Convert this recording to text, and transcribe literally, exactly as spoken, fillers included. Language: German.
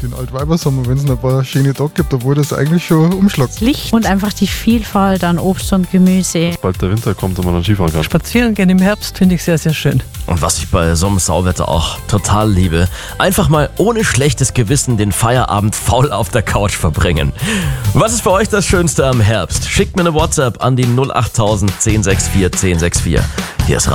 den Altweibersommer, wenn es noch ein paar schöne Tage gibt, obwohl das eigentlich schon umschlagt. Licht und einfach die Vielfalt an Obst und Gemüse. Bald der Winter kommt und man dann Skifahren kann. Spazieren gehen im Herbst finde ich sehr, sehr schön. Und was ich bei so einem Sauwetter auch total liebe, einfach mal ohne schlechtes Gewissen den Feierabend faul auf der Couch verbringen. Was ist für euch das Schönste am Herbst? Schickt mir eine WhatsApp an die null acht null null eins null sechs vier eins null sechs vier. Hier ist